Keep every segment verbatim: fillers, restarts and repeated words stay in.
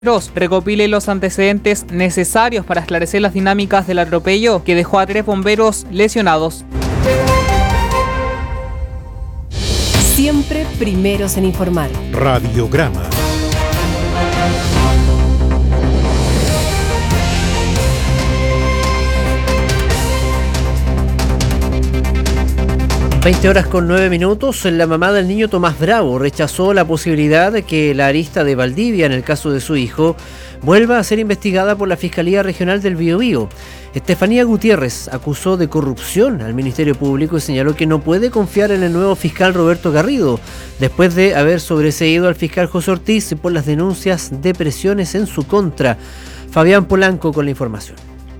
recopile los antecedentes necesarios para esclarecer las dinámicas del atropello que dejó a tres bomberos lesionados. Siempre primeros en informar. Radiograma. veinte horas con nueve minutos, la mamá del niño Tomás Bravo rechazó la posibilidad de que la arista de Valdivia, en el caso de su hijo, vuelva a ser investigada por la Fiscalía Regional del Biobío. Estefanía Gutiérrez acusó de corrupción al Ministerio Público y señaló que no puede confiar en el nuevo fiscal Roberto Garrido, después de haber sobreseído al fiscal José Ortiz por las denuncias de presiones en su contra. Fabián Polanco con la información.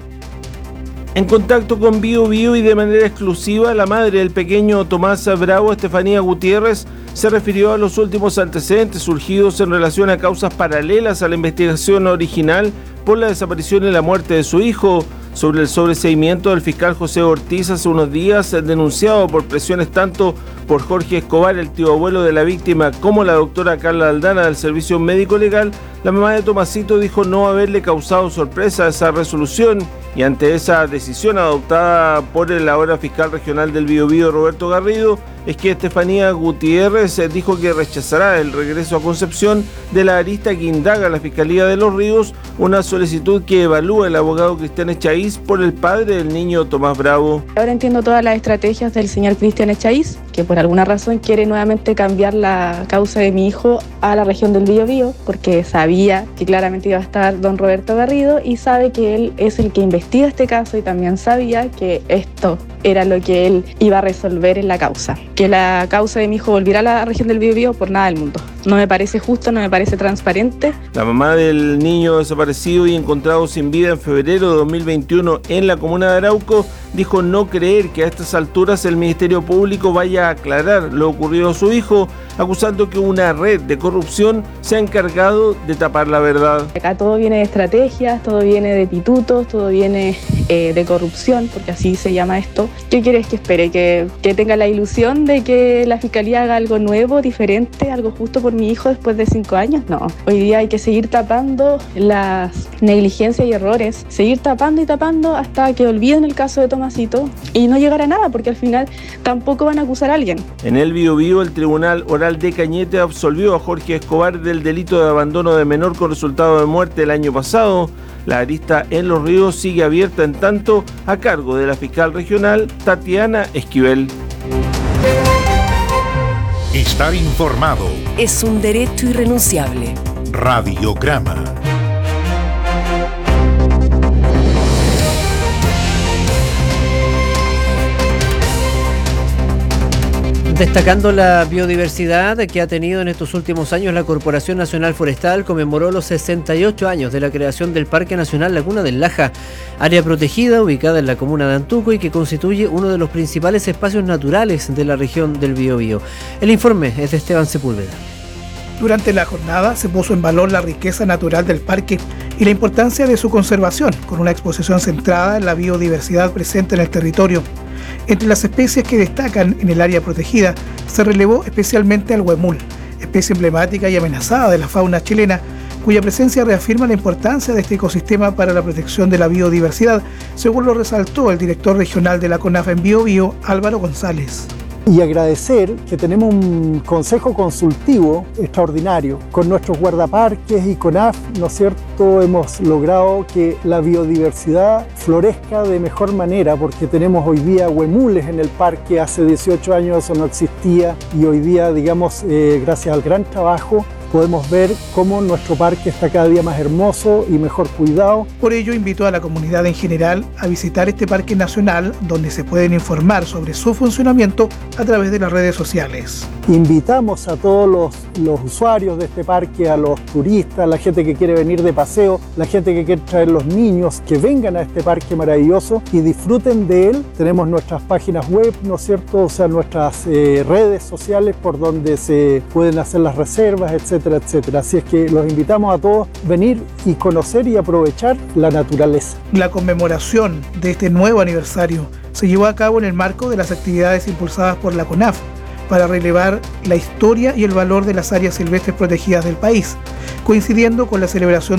En contacto con Bio Bio y de manera exclusiva, la madre del pequeño Tomás Bravo, Estefanía Gutiérrez, se refirió a los últimos antecedentes surgidos en relación a causas paralelas a la investigación original por la desaparición y la muerte de su hijo, sobre el sobreseimiento del fiscal José Ortiz hace unos días, denunciado por presiones tanto por Jorge Escobar, el tío abuelo de la víctima, como la doctora Carla Aldana del Servicio Médico Legal. La mamá de Tomasito dijo no haberle causado sorpresa esa resolución, y ante esa decisión adoptada por el ahora fiscal regional del Biobío, Roberto Garrido, es que Estefanía Gutiérrez dijo que rechazará el regreso a Concepción de la arista que indaga la Fiscalía de Los Ríos, una solicitud que evalúa el abogado Cristian Echaíz por el padre del niño Tomás Bravo. Ahora entiendo todas las estrategias del señor Cristian Echaíz, que por alguna razón quiere nuevamente cambiar la causa de mi hijo a la región del Biobío, porque sabía que claramente iba a estar don Roberto Garrido y sabe que él es el que investiga este caso y también sabía que esto era lo que él iba a resolver en la causa. Que la causa de mi hijo volviera a la región del Biobío por nada del mundo. No me parece justo, no me parece transparente. La mamá del niño desaparecido y encontrado sin vida en febrero de dos mil veintiuno en la comuna de Arauco dijo no creer que a estas alturas el Ministerio Público vaya a aclarar lo ocurrido a su hijo, acusando que una red de corrupción se ha encargado de tapar la verdad. Acá todo viene de estrategias, todo viene de pitutos, todo viene eh, de corrupción, porque así se llama esto. ¿Qué quieres que espere? ¿Que, que tenga la ilusión de que la Fiscalía haga algo nuevo, diferente, algo justo por mi hijo después de cinco años? No. Hoy día hay que seguir tapando las negligencias y errores, seguir tapando y tapando hasta que olviden el caso de Tomasito y no llegar a nada, porque al final tampoco van a acusar a alguien. En el Biobío, el Tribunal Oral de Cañete absolvió a Jorge Escobar del delito de abandono de menor con resultado de muerte el año pasado. La arista en Los Ríos sigue abierta en tanto a cargo de la fiscal regional Tatiana Esquivel. Estar informado es un derecho irrenunciable. Radiograma. Destacando la biodiversidad que ha tenido en estos últimos años, la Corporación Nacional Forestal conmemoró los sesenta y ocho años de la creación del Parque Nacional Laguna del Laja, área protegida ubicada en la comuna de Antuco y que constituye uno de los principales espacios naturales de la región del Biobío. El informe es de Esteban Sepúlveda. Durante la jornada se puso en valor la riqueza natural del parque y la importancia de su conservación, con una exposición centrada en la biodiversidad presente en el territorio. Entre las especies que destacan en el área protegida, se relevó especialmente al huemul, especie emblemática y amenazada de la fauna chilena, cuya presencia reafirma la importancia de este ecosistema para la protección de la biodiversidad, según lo resaltó el director regional de la CONAF en Biobío, Álvaro González. Y agradecer que tenemos un consejo consultivo extraordinario con nuestros guardaparques y CONAF, ¿no es cierto? Hemos logrado que la biodiversidad florezca de mejor manera porque tenemos hoy día huemules en el parque. Hace dieciocho años eso no existía y hoy día, digamos, eh, gracias al gran trabajo, podemos ver cómo nuestro parque está cada día más hermoso y mejor cuidado. Por ello, invitó a la comunidad en general a visitar este parque nacional, donde se pueden informar sobre su funcionamiento a través de las redes sociales. Invitamos a todos los, los usuarios de este parque, a los turistas, la gente que quiere venir de paseo, la gente que quiere traer los niños, que vengan a este parque maravilloso y disfruten de él. Tenemos nuestras páginas web, ¿no es cierto? O sea, nuestras eh, redes sociales por donde se pueden hacer las reservas, etcétera. etcétera. Así es que los invitamos a todos a venir y conocer y aprovechar la naturaleza. La conmemoración de este nuevo aniversario se llevó a cabo en el marco de las actividades impulsadas por la CONAF para relevar la historia y el valor de las áreas silvestres protegidas del país, coincidiendo con la celebración